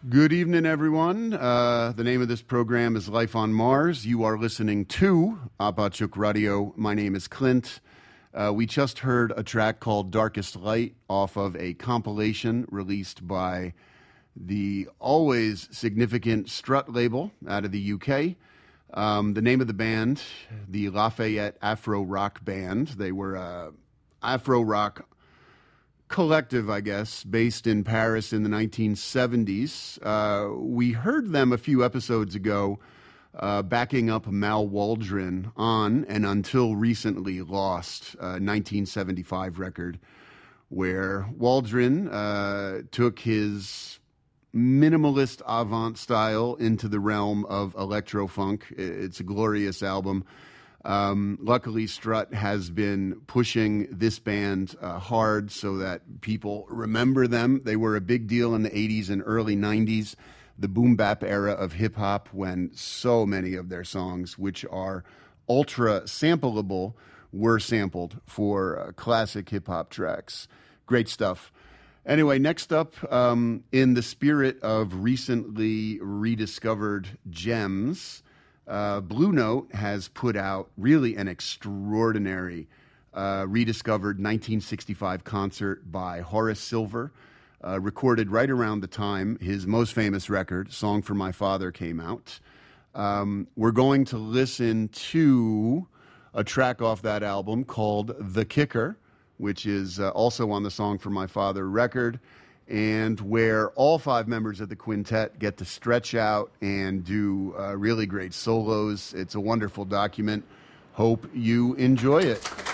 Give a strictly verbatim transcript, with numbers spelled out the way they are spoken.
Good evening, everyone. Uh, the name of this program is Life on Mars. You are listening to Apachuk Radio. My name is Clint. Uh, we just heard a track called Darkest Light off of a compilation released by the always significant Strut label out of the U K. Um, the name of the band, the Lafayette Afro Rock Band. They were a Afro rock collective, I guess, based in Paris in the nineteen seventies. Uh, we heard them a few episodes ago uh, backing up Mal Waldron on an until recently lost uh, nineteen seventy-five record where Waldron uh, took his minimalist avant style into the realm of electro-funk. It's a glorious album. Um, luckily, Strut has been pushing this band uh, hard so that people remember them. They were a big deal in the eighties and early nineties, the boom bap era of hip hop, when so many of their songs, which are ultra sampleable, were sampled for uh, classic hip hop tracks. Great stuff. Anyway, next up, um, in the spirit of recently rediscovered gems, Uh, Blue Note has put out really an extraordinary uh, rediscovered nineteen sixty-five concert by Horace Silver, uh, recorded right around the time his most famous record, Song for My Father, came out. Um, we're going to listen to a track off that album called The Kicker, which is uh, also on the Song for My Father record, and where all five members of the quintet get to stretch out and do uh, really great solos. It's a wonderful document. Hope you enjoy it.